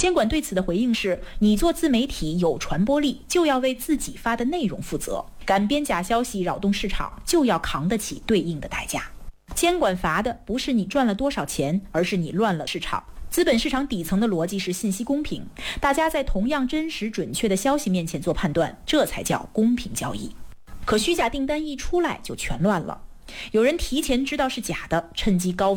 监管对此的回应是，你做自媒体有传播力，就要为自己发的内容负责，敢编假消息扰动市场，就要扛得起对应的代价。监管罚的不是你赚了多少钱，而是你乱了市场。资本市场底层的逻辑是信息公平，大家在同样真实准确的消息面前做判断，这才叫公平交易。可虚假订单一出来就全乱了，有人提前知道是假的，趁机高